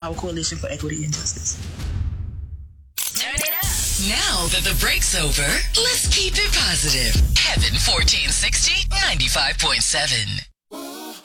our Coalition for Equity and Justice. Turn it up. Now that the break's over, let's keep it positive. Heaven 1460, 95.7.